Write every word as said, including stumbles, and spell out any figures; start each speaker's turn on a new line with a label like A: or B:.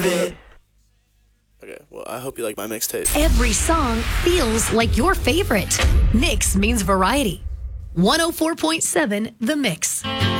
A: it.
B: Okay, well, I hope you like my mixtape.
C: Every song feels like your favorite. Mix means variety. one oh four point seven The Mix.